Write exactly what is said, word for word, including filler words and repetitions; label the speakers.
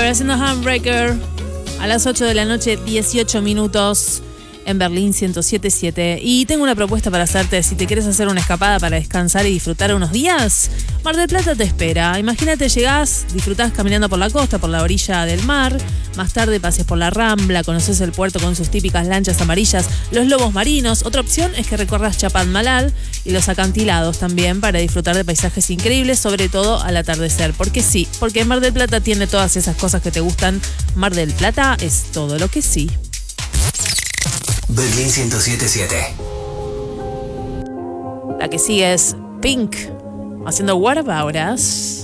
Speaker 1: haciendo Handbreaker a las ocho de la noche, dieciocho minutos en Berlín ciento siete punto siete. Y tengo una propuesta para hacerte. Si te quieres hacer una escapada para descansar y disfrutar unos días, Mar del Plata te espera. Imagínate, llegás, disfrutás caminando por la costa, por la orilla del mar. Más tarde pases por la Rambla, conoces el puerto con sus típicas lanchas amarillas, los lobos marinos. Otra opción es que recorras Chapadmalal y los acantilados también para disfrutar de paisajes increíbles, sobre todo al atardecer. Porque sí, porque Mar del Plata tiene todas esas cosas que te gustan. Mar del Plata es todo lo que sí.
Speaker 2: Berlín ciento siete punto siete.
Speaker 1: La que sigue es Pink, haciendo What About Us.